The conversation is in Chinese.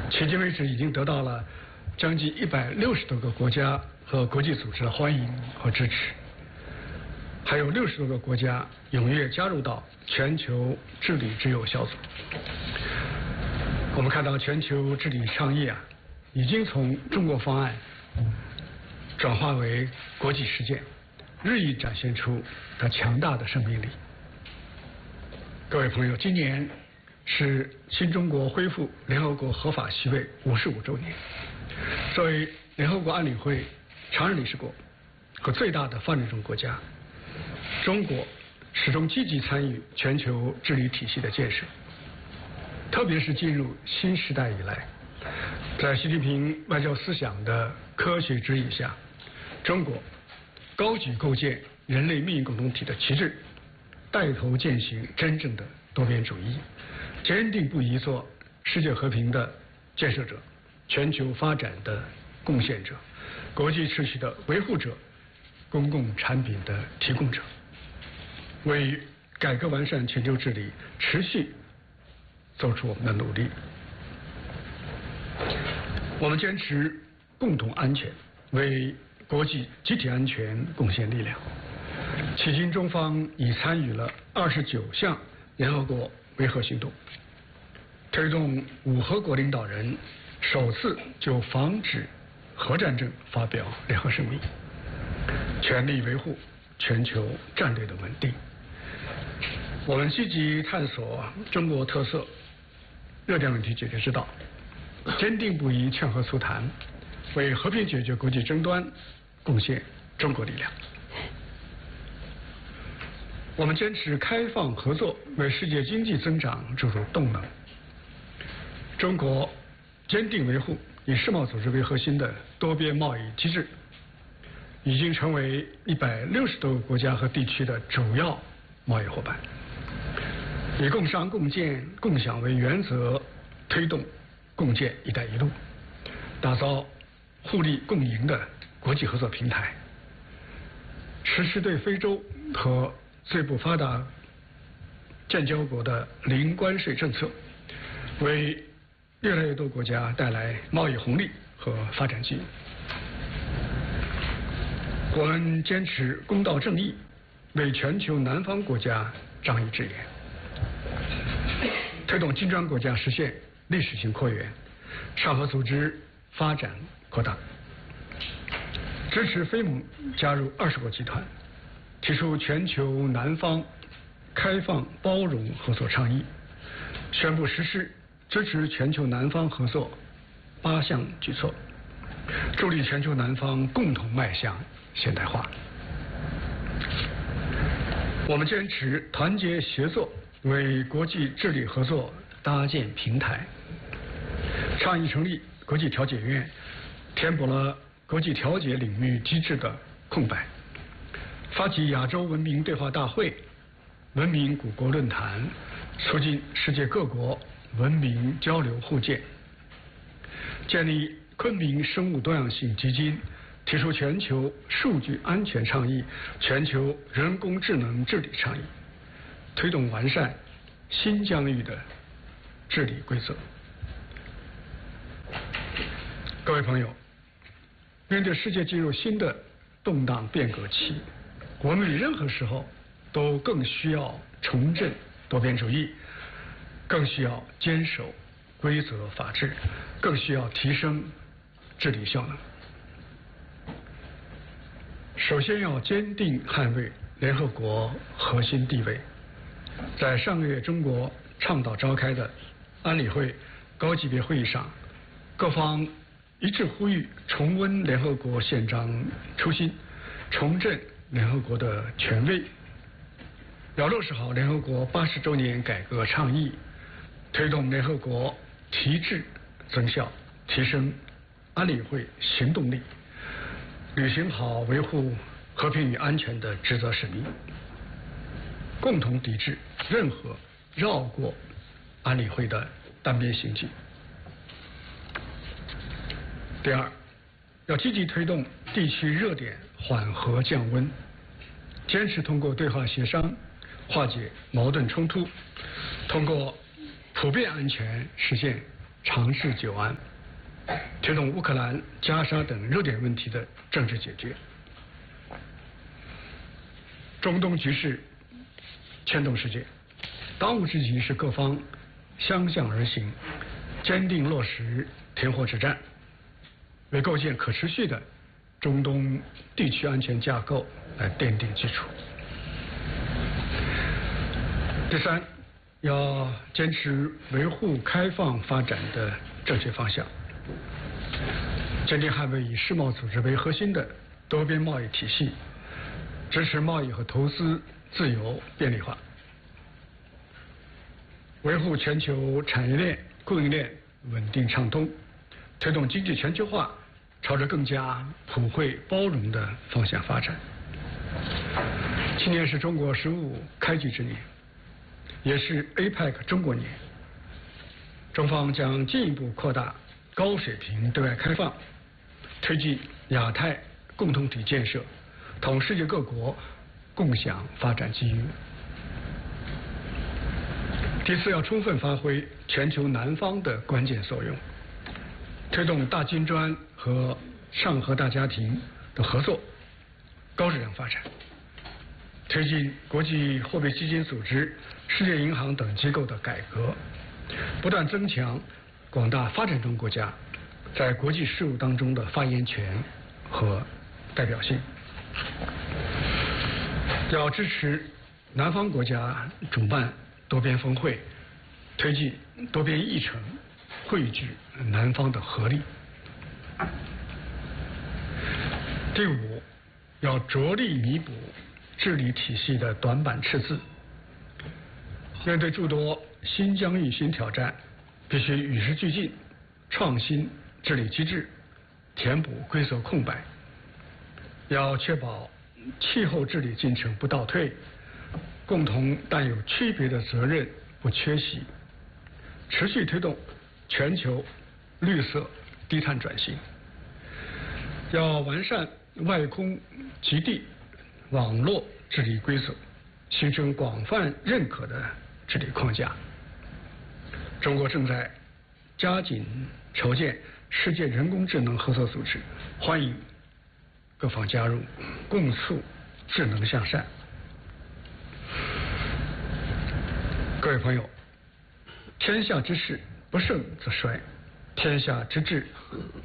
迄今为止已经得到了将近160多个国家和国际组织的欢迎和支持，还有60多个国家踊跃加入到全球治理之友小组。我们看到全球治理倡议已经从中国方案转化为国际实践，日益展现出它强大的生命力。各位朋友，今年是新中国恢复联合国合法席位55周年。作为联合国安理会常任理事国和最大的发展中国家，中国始终积极参与全球治理体系的建设，特别是进入新时代以来，在习近平外交思想的科学指引下，中国高举构建人类命运共同体的旗帜，带头践行真正的多边主义，坚定不移做世界和平的建设者、全球发展的贡献者、国际秩序的维护者、公共产品的提供者，为改革完善全球治理持续做出我们的努力。我们坚持共同安全，为国际集体安全贡献力量。迄今，中方已参与了29项联合国维和行动，推动5合国领导人首次就防止核战争发表联合声明，全力维护全球战略的稳定。我们积极探索中国特色热点问题解决之道，坚定不移劝和促谈，为和平解决国际争端贡献中国力量。我们坚持开放合作，为世界经济增长注入动能。中国坚定维护以世贸组织为核心的多边贸易机制，已经成为160多个国家和地区的主要贸易伙伴，以共商共建共享为原则，推动共建“一带一路”，打造互利共赢的国际合作平台，实施对非洲和最不发达建交国的零关税政策，为越来越多国家带来贸易红利和发展机遇。我们坚持公道正义，为全球南方国家仗义执言，推动金砖国家实现历史性扩员，上合组织发展扩大，支持非盟加入20国集团，提出全球南方开放包容合作倡议，宣布实施支持全球南方合作8项举措，助力全球南方共同迈向现代化。我们坚持团结协作，为国际治理合作搭建平台，倡议成立国际调解院，填补了国际调解领域机制的空白，发起亚洲文明对话大会、文明古国论坛，促进世界各国文明交流互鉴，建立昆明生物多样性基金，提出全球数据安全倡议、全球人工智能治理倡议，推动完善新疆域的治理规则。各位朋友，面对世界进入新的动荡变革期，我们比任何时候都更需要重振多边主义，更需要坚守规则法治，更需要提升治理效能。首先要坚定捍卫联合国核心地位。在上个月中国倡导召开的安理会高级别会议上，各方一致呼吁重温联合国宪章初心，重振联合国的权威，要落实好联合国80周年改革倡议，推动联合国提质增效，提升安理会行动力，履行好维护和平与安全的职责使命，共同抵制任何绕过安理会的单边行径。第二，要积极推动地区热点缓和降温，坚持通过对话协商化解矛盾冲突，通过普遍安全实现长治久安，推动乌克兰、加沙等热点问题的政治解决。中东局势牵动世界，当务之急是各方相向而行，坚定落实停火止战，为构建可持续的中东地区安全架构来奠定基础。第三，要坚持维护开放发展的正确方向，坚定捍卫以世贸组织为核心的多边贸易体系，支持贸易和投资自由便利化，维护全球产业链、供应链稳定畅通，推动经济全球化朝着更加普惠包容的方向发展。今年是中国15开局之年，也是 APEC 中国年，中方将进一步扩大高水平对外开放，推进亚太共同体建设，同世界各国共享发展机遇。第四，要充分发挥全球南方的关键作用，推动大金砖和上合大家庭的合作高质量发展，推进国际货币基金组织、世界银行等机构的改革，不断增强广大发展中国家在国际事务当中的发言权和代表性。要支持南方国家主办多边峰会，推进多边议程，汇聚南方的合力。第五，要着力弥补治理体系的短板赤字。面对诸多新疆域新挑战，必须与时俱进，创新治理机制，填补规则空白。要确保气候治理进程不倒退，共同但有区别的责任不缺席，持续推动全球绿色低碳转型。要完善外空极地网络治理规则，形成广泛认可的治理框架。中国正在加紧筹建世界人工智能合作组织，欢迎各方加入，共促智能向善。各位朋友，天下之事不盛则衰，天下之治